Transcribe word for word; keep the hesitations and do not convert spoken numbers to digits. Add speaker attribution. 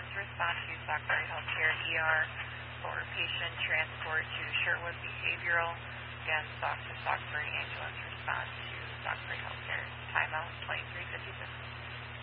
Speaker 1: ambulance respond to Stockbury Healthcare E R for patient transport to Sherwood Behavioral. Again, Stock to Stockbury ambulance respond.